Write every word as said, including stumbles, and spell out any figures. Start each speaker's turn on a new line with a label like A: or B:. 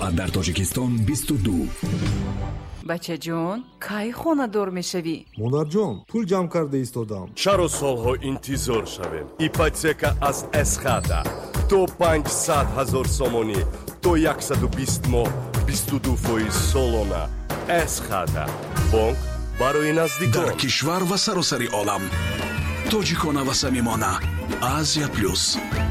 A: соат дар тоҷикистон бисту ду.
B: бача ҷон, кай хонадор мешавӣ?
C: монарҷон, пул ҷамъ карда истодам.
D: чаро солҳо интизор шавем? ипотека аз эсхада то панҷсад ҳазор сомонӣ то яксаду бист моҳ бисту ду фоиз солона. эсхада бонк барои наздикон
E: дар кишвар ва саросари олам. тоҷикона ва самимона. Азия плюс.